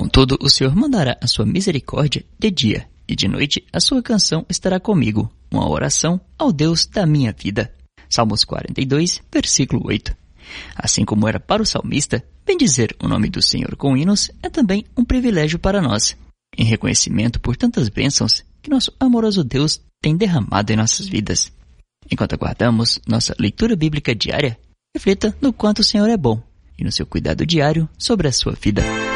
Contudo, o Senhor mandará a sua misericórdia de dia, e de noite a sua canção estará comigo, uma oração ao Deus da minha vida. Salmos 42, versículo 8. Assim como era para o salmista, bendizer o nome do Senhor com hinos é também um privilégio para nós, em reconhecimento por tantas bênçãos que nosso amoroso Deus tem derramado em nossas vidas. Enquanto aguardamos nossa leitura bíblica diária, reflita no quanto o Senhor é bom e no seu cuidado diário sobre a sua vida.